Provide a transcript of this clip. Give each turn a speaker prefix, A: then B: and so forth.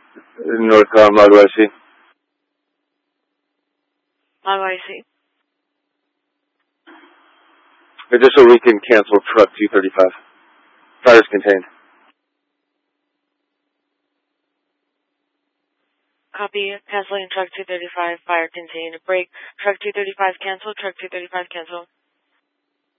A: North Model IC.
B: Model IC.
A: Additional weekend cancel truck 235. Fires contained.
B: Copy. Canceling truck 235. Fire contained. Break. Truck 235 cancel. Truck 235 cancel.